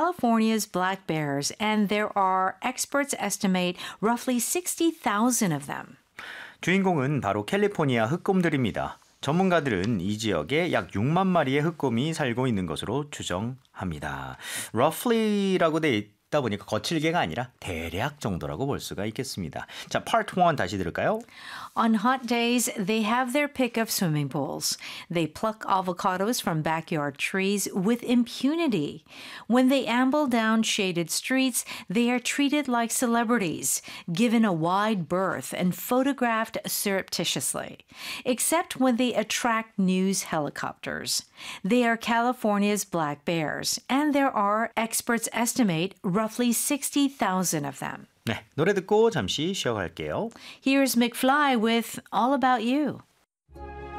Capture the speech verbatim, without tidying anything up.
California's black bears, and there are, experts estimate, roughly sixty thousand of them. 주인공은 바로 캘리포니아 흑곰들입니다. 전문가들은 이 지역에 약 육만 마리의 흑곰이 살고 있는 것으로 추정합니다. roughly라고 돼 있다 보니까 거칠게가 아니라 대략 정도라고 볼 수가 있겠습니다. 자, part one 다시 들을까요? On hot days, they have their pick of swimming pools. They pluck avocados from backyard trees with impunity. When they amble down shaded streets, they are treated like celebrities, given a wide berth and photographed surreptitiously, except when they attract news helicopters. They are California's black bears, and there are, experts estimate, roughly sixty thousand of them. 네, 노래 듣고 잠시 쉬어갈게요. Here's McFly with All About You.